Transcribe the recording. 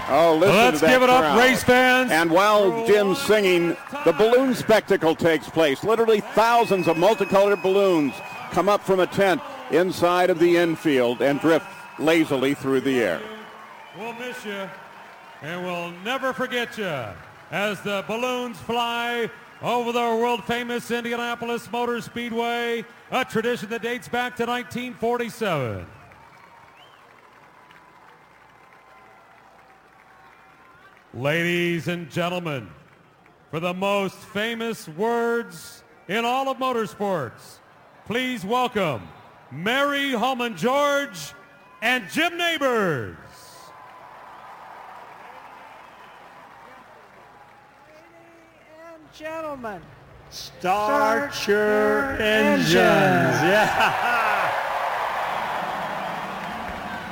Oh, listen Let's to that give it crowd. up, race fans. And while Jim's singing, the balloon spectacle takes place. Literally thousands of multicolored balloons come up from a tent inside of the infield and drift lazily through the air. We'll miss you, and we'll never forget you as the balloons fly over the world-famous Indianapolis Motor Speedway, a tradition that dates back to 1947. Ladies and gentlemen, for the most famous words in all of motorsports, please welcome Mary Holman George and Jim Neighbors. Ladies and gentlemen, Start your engines. Yeah.